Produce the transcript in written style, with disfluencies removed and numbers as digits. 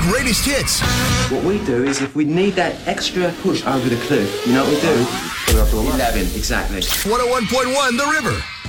greatest hits. What we do is if we need that extra push over the cliff, you know what we do? 11, exactly. 101.1 The River.